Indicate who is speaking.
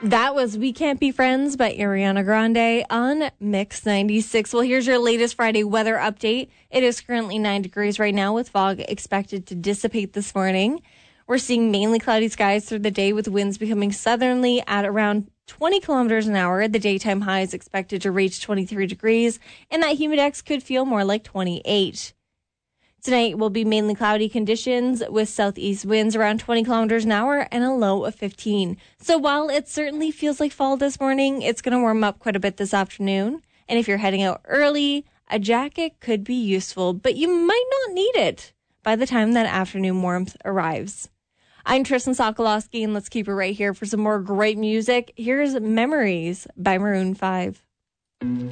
Speaker 1: That was We Can't Be Friends by Ariana Grande on Mix 96. Well, here's your latest Friday weather update. It is currently 9 degrees right now with fog expected to dissipate this morning. We're seeing mainly cloudy skies through the day with winds becoming southerly at around 20 kilometers an hour. The daytime high is expected to reach 23 degrees, and that humidex could feel more like 28. Tonight will be mainly cloudy conditions with southeast winds around 20 kilometers an hour and a low of 15. So while it certainly feels like fall this morning, it's going to warm up quite a bit this afternoon. And if you're heading out early, a jacket could be useful, but you might not need it by the time that afternoon warmth arrives. I'm Tristan Sokolowski, and let's keep it right here for some more great music. Here's Memories by Maroon 5.